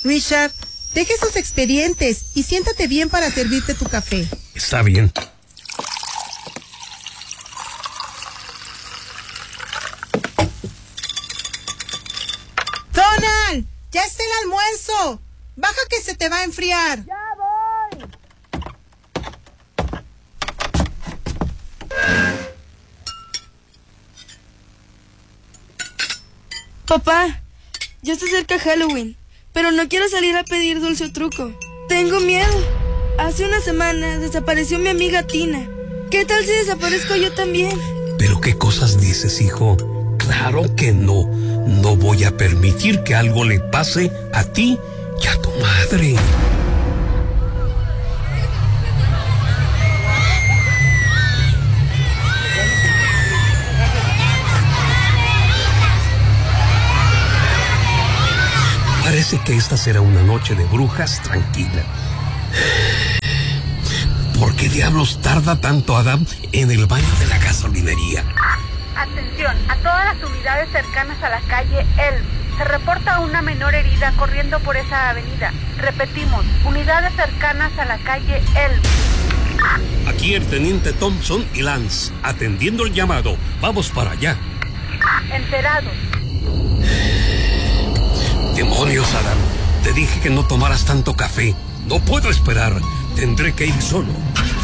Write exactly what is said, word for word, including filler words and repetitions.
Richard, deja esos expedientes y siéntate bien para servirte tu café. Está bien. ¡Donald! ¡Ya está el almuerzo! ¡Baja que se te va a enfriar! ¡Ya voy! Papá, ya está cerca Halloween, pero no quiero salir a pedir dulce o truco. Tengo miedo. Hace una semana desapareció mi amiga Tina. ¿Qué tal si desaparezco yo también? ¿Pero qué cosas dices, hijo? Claro que no. No voy a permitir que algo le pase a ti y a tu madre. Parece que esta será una noche de brujas tranquila. ¿Por qué diablos tarda tanto Adam en el baño de la gasolinería? Atención, a todas las unidades cercanas a la calle Elm. Se reporta una menor herida corriendo por esa avenida. Repetimos, unidades cercanas a la calle Elm. Aquí el teniente Thompson y Lance, atendiendo el llamado. Vamos para allá. Enterados. Demonios, Adam. Te dije que no tomaras tanto café. No puedo esperar. Tendré que ir solo.